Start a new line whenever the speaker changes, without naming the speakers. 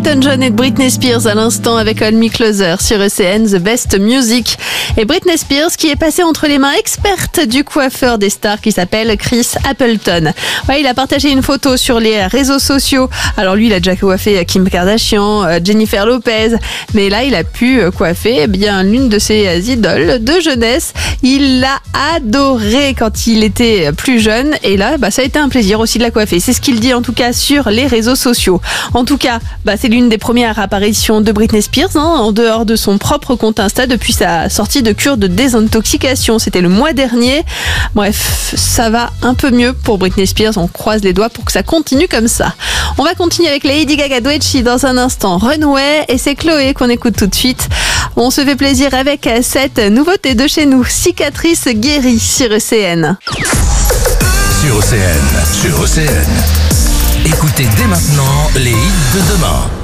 Elton John et Britney Spears à l'instant avec Hold Me Closer sur ECN, The Best Music. Et Britney Spears qui est passée entre les mains expertes du coiffeur des stars qui s'appelle Chris Appleton. Ouais, il a partagé une photo sur les réseaux sociaux. Alors lui, il a déjà coiffé Kim Kardashian, Jennifer Lopez, mais là, il a pu coiffer l'une de ses idoles de jeunesse. Il l'a adoré quand il était plus jeune et là, ça a été un plaisir aussi de la coiffer. C'est ce qu'il dit en tout cas sur les réseaux sociaux. En tout cas, c'est l'une des premières apparitions de Britney Spears en dehors de son propre compte Insta depuis sa sortie de cure de désintoxication. C'était le mois dernier. Bref, ça va un peu mieux pour Britney Spears. On croise les doigts pour que ça continue comme ça. On va continuer avec Lady Gaga Doechii dans un instant. Runway et c'est Chloé qu'on écoute tout de suite. On se fait plaisir avec cette nouveauté de chez nous, Cicatrice guérie sur ECN.
Sur ECN. Écoutez dès maintenant les hits de demain.